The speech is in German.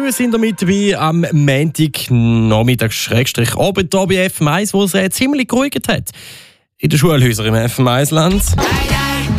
früh sind wir mit dabei am Montag Nachmittag Abend hier bei FM1, wo es ziemlich geruhigt hat. In den Schulhäusern im FM1-Land.